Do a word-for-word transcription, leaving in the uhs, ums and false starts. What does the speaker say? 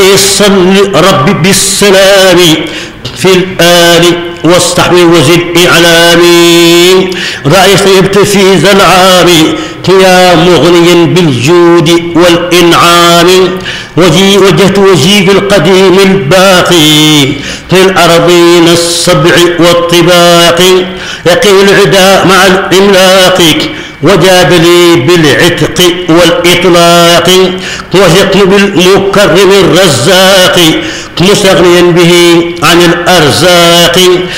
عليه صل ربي بالسلام في الآل واستحوي وزد إعلامي. رأيت يبتفي ذا العام يا مغنيا بالجود والإنعام. وجي وجهت وجهي بالقديم الباقي في الأرضين السبع والطباق. يقي العداء مع الإملاق وجاب لي بالعتق والإطلاق. وثقت بالمكرم الرزاق مستغنيا به عن الأرزاق.